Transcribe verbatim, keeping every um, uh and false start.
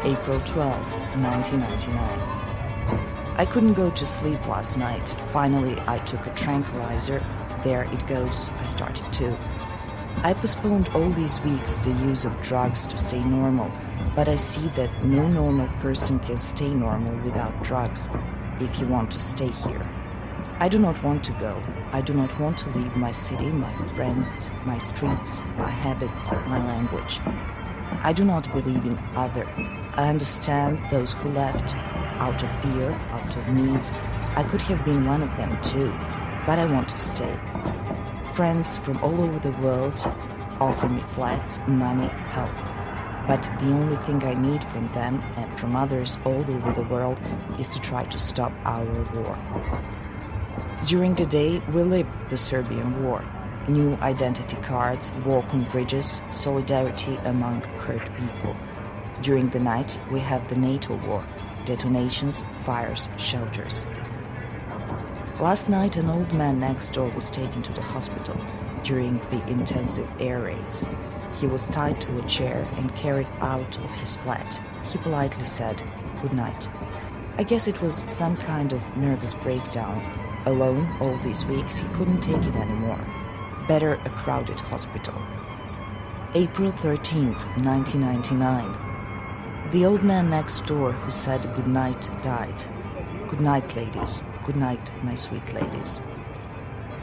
April twelfth, nineteen ninety-nine. I couldn't go to sleep last night. Finally, I took a tranquilizer. There it goes, I started too. I postponed all these weeks the use of drugs to stay normal, but I see that no normal person can stay normal without drugs if you want to stay here. I do not want to go. I do not want to leave my city, my friends, my streets, my habits, my language. I do not believe in other. I understand those who left out of fear, out of need. I could have been one of them too, but I want to stay. Friends from all over the world offer me flats, money, help. But the only thing I need from them and from others all over the world is to try to stop our war. During the day, we live the Serbian war. New identity cards, walk on bridges, solidarity among hurt people. During the night, we have the NATO war, detonations, fires, shelters. Last night, an old man next door was taken to the hospital during the intensive air raids. He was tied to a chair and carried out of his flat. He politely said, "Good night." I guess it was some kind of nervous breakdown. Alone all these weeks, he couldn't take it anymore. Better a crowded hospital. April thirteenth, nineteen ninety-nine. The old man next door who said good night died. Good night, ladies. Good night, my sweet ladies.